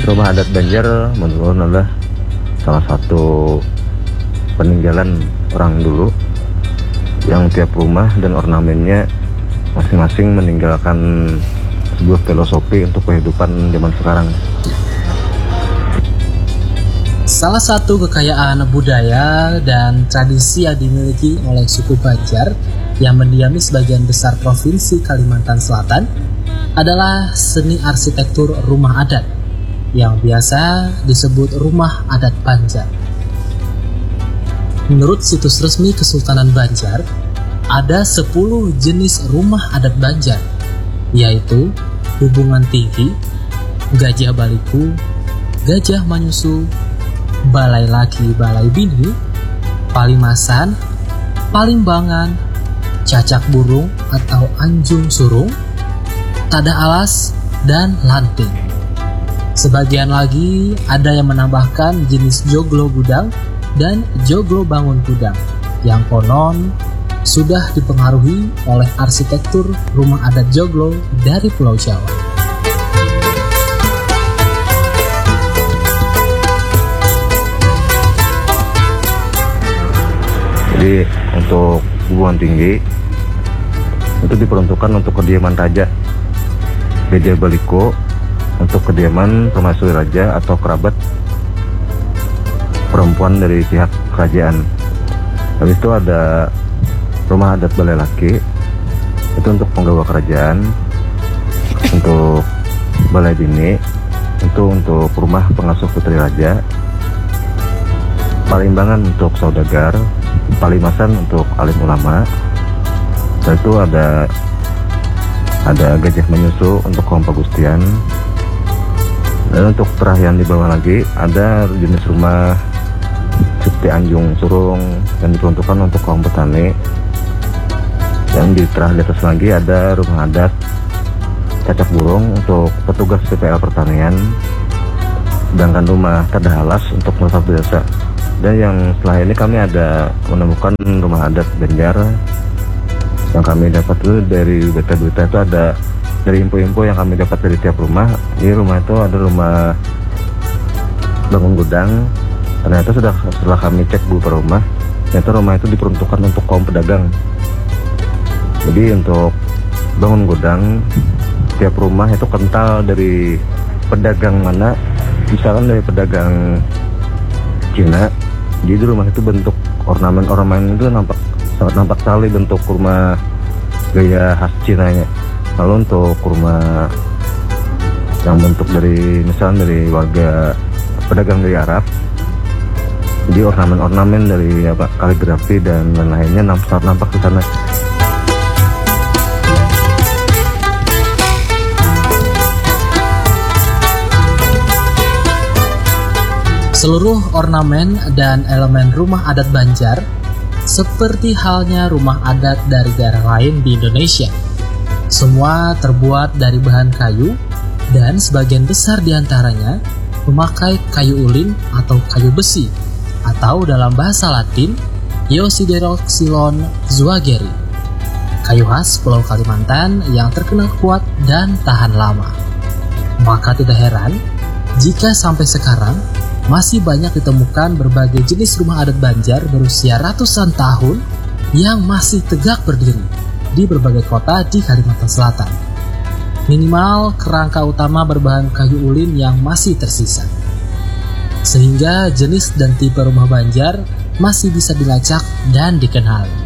Rumah adat Banjar menurut adalah salah satu peninggalan orang dulu yang tiap rumah dan ornamennya masing-masing meninggalkan sebuah filosofi untuk kehidupan zaman sekarang. Salah satu kekayaan budaya dan tradisi yang dimiliki oleh suku Banjar yang mendiami sebagian besar provinsi Kalimantan Selatan adalah seni arsitektur rumah adat yang biasa disebut rumah adat Banjar. Menurut situs resmi Kesultanan Banjar, ada 10 jenis rumah adat Banjar, yaitu Hubungan Tinggi, Gajah Baliku, Gajah Manyusu, Balai Laki Balai Bini, Palimasan, Palimbangan, Cacak Burung atau Anjung Surung, Tada Alas, dan Lanting. Sebagian lagi ada yang menambahkan jenis joglo gudang dan joglo bangun gudang yang konon sudah dipengaruhi oleh arsitektur rumah adat joglo dari Pulau Jawa. Jadi untuk Hubungan Tinggi itu diperuntukkan untuk kediaman raja. Gajah Baliko untuk kediaman permaisuri raja atau kerabat perempuan dari pihak kerajaan. Habis itu ada rumah adat Balai Laki, itu untuk penggawa kerajaan. Untuk Balai Bini itu untuk rumah pengasuh putri raja. Palimbangan untuk saudagar, Palimasan untuk alim ulama. Setelah itu ada Gajah Menyusu untuk kaum pagustian. Dan untuk terakhir di bawah lagi ada jenis rumah seperti Anjung Surung yang diperuntukkan untuk kaum petani. Yang di terakhir di atas lagi ada rumah adat Cacak Burung untuk petugas PPL pertanian, sedangkan rumah Tada Alas untuk melesat desa. Dan yang setelah ini kami ada menemukan rumah adat Banjar yang kami dapat itu dari berita-berita. Itu ada dari info-info yang kami dapat dari tiap rumah. Di rumah itu ada rumah bangun gudang. Ternyata setelah kami cek beberapa rumah, ternyata rumah itu diperuntukkan untuk kaum pedagang. Jadi untuk bangun gudang, tiap rumah itu kental dari pedagang mana. Misalkan dari pedagang Cina, jadi rumah itu bentuk ornamen itu sangat nampak sekali bentuk rumah gaya khas Cina-nya. Lalu untuk rumah yang bentuk dari misalnya dari warga pedagang dari Arab, jadi ornamen-ornamen dari kaligrafi dan lain-lainnya nampak di sana. Seluruh ornamen dan elemen rumah adat Banjar seperti halnya rumah adat dari daerah lain di Indonesia. Semua terbuat dari bahan kayu dan sebagian besar diantaranya memakai kayu ulin atau kayu besi atau dalam bahasa Latin Iosideroxylon zuageri, kayu khas Pulau Kalimantan yang terkenal kuat dan tahan lama. Maka tidak heran jika sampai sekarang masih banyak ditemukan berbagai jenis rumah adat Banjar berusia ratusan tahun yang masih tegak berdiri di berbagai kota di Kalimantan Selatan. Minimal kerangka utama berbahan kayu ulin yang masih tersisa. Sehingga jenis dan tipe rumah Banjar masih bisa dilacak dan dikenali.